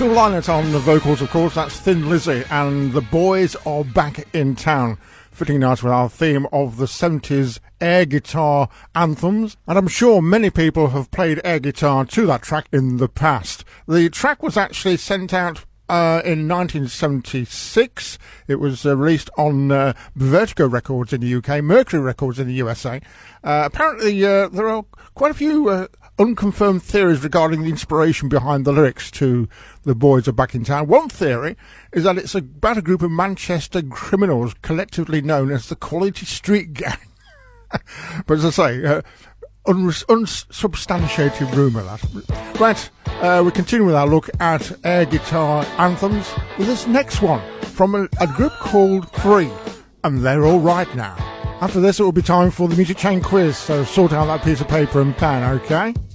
Phil Lynott on the vocals, of course. That's Thin Lizzy, and the boys are back in town. Fitting nice with our theme of the 70s air guitar anthems, and I'm sure many people have played air guitar to that track in the past. The track was actually sent out in 1976. It was released on Vertigo Records in the UK, Mercury Records in the USA. Apparently, there are quite a few unconfirmed theories regarding the inspiration behind the lyrics to The Boys Are Back in Town. One theory is that it's about a group of Manchester criminals collectively known as the Quality Street Gang. But as I say, unsubstantiated rumour, that. Right, we continue with our look at air guitar anthems with this next one from a group called Free, and they're all right now. After this, it will be time for the Music Chain quiz, so sort out that piece of paper and pen, okay?